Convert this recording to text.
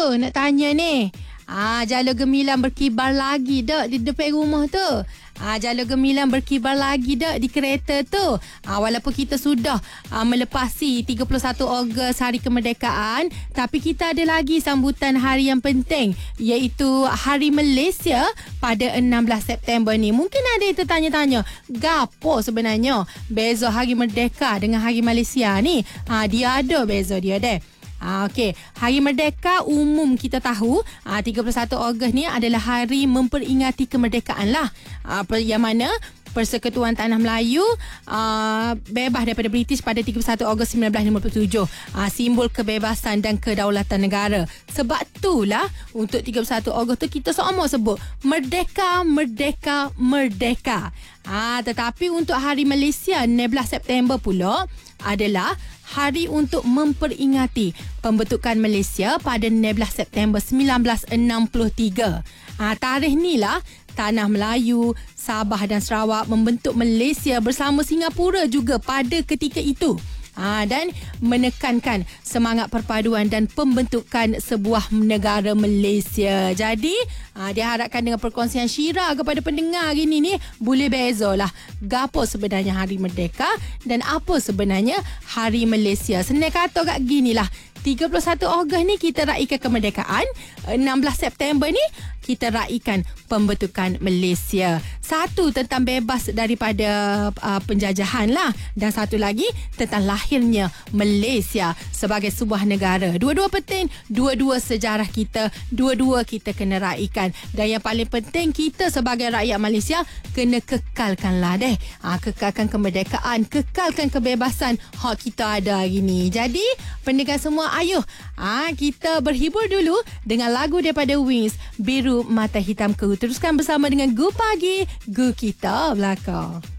nak tanya ni. Jala gemilang berkibar lagi dak di depan rumah tu. Jala gemilang berkibar lagi dak di kereta tu. Walaupun kita sudah melepasi 31 Ogos hari kemerdekaan, tapi kita ada lagi sambutan hari yang penting, iaitu Hari Malaysia pada 16 September ni. Mungkin ada yang tertanya-tanya, gapo sebenarnya beza Hari Merdeka dengan Hari Malaysia ni? Dia ada beza dia deh. Okey, Hari Merdeka umum kita tahu 31 Ogos ni adalah hari memperingati kemerdekaan lah. Yang mana Persekutuan Tanah Melayu bebas daripada British pada 31 Ogos 1957. Simbol kebebasan dan kedaulatan negara. Sebab itulah untuk 31 Ogos tu kita semua sebut Merdeka, Merdeka, Merdeka. Tetapi untuk Hari Malaysia 16 September pula adalah hari untuk memperingati pembentukan Malaysia pada 16 September 1963. Tarikh ni lah Tanah Melayu, Sabah dan Sarawak membentuk Malaysia bersama Singapura juga pada ketika itu. Dan menekankan semangat perpaduan dan pembentukan sebuah negara Malaysia. Jadi diharapkan dengan perkongsian Syira kepada pendengar hari ni boleh bezalah gapo sebenarnya Hari Merdeka dan apa sebenarnya Hari Malaysia. Senang kata kat ginilah, 31 Ogos ni kita raikan kemerdekaan, 16 September ni kita raikan pembentukan Malaysia. Satu tentang bebas daripada penjajahan lah, dan satu lagi tentang lahirnya Malaysia sebagai sebuah negara. Dua-dua penting, dua-dua sejarah kita, dua-dua kita kena raikan. Dan yang paling penting, kita sebagai rakyat Malaysia kena kekalkanlah deh. Kekalkan kemerdekaan, kekalkan kebebasan hak kita ada hari ni. Jadi pendengar semua, ayuh kita berhibur dulu dengan lagu daripada Wings, Biru Mata Hitamku. Teruskan bersama dengan Gu Pagi, Gu Kita Belakang.